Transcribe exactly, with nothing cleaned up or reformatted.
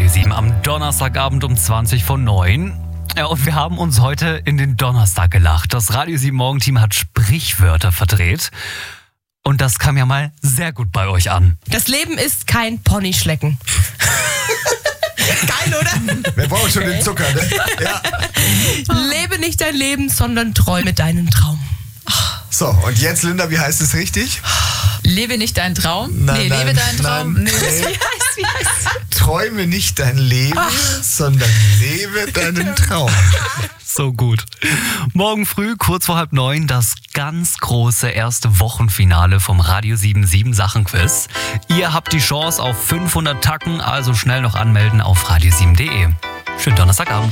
Radio sieben am Donnerstagabend um zwanzig vor neun. Ja, und wir haben uns heute in den Donnerstag gelacht. Das Radio sieben Morgenteam hat Sprichwörter verdreht. Und das kam ja mal sehr gut bei euch an. Das Leben ist kein Ponyschlecken. Geil, oder? Wir brauchen schon den Zucker, ne? Ja. Lebe nicht dein Leben, sondern träume deinen Traum. So, und jetzt, Linda, wie heißt es richtig? Lebe nicht deinen Traum? Nein, nee, nein, lebe deinen Traum. nein, nee. nee. Wie heißt, wie heißt? Träume nicht dein Leben, Ach. sondern lebe deinen Traum. So gut. Morgen früh, kurz vor halb neun, das ganz große erste Wochenfinale vom Radio sieben sieben Sachen Quiz. Ihr habt die Chance auf fünfhundert Tacken, also schnell noch anmelden auf radio sieben punkt de. Schönen Donnerstagabend.